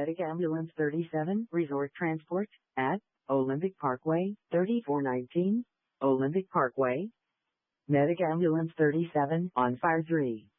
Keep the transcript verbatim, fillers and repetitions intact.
Medic Ambulance thirty-seven, Resort Transport, at Olympic Parkway, thirty-four nineteen, Olympic Parkway. Medic Ambulance thirty-seven, on fire three.